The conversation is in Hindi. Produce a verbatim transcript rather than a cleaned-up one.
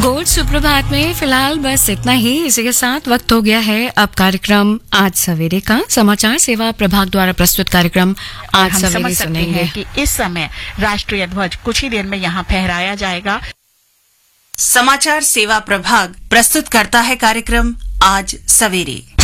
घोर सुप्रभात में फिलहाल बस इतना ही। इसी के साथ वक्त हो गया है अब कार्यक्रम आज सवेरे का। समाचार सेवा प्रभाग द्वारा प्रस्तुत कार्यक्रम आज हम सवेरे समझ सकते सुनेंगे हैं कि इस समय राष्ट्रीय ध्वज कुछ ही देर में यहाँ फहराया जाएगा। समाचार सेवा प्रभाग प्रस्तुत करता है कार्यक्रम आज सवेरे।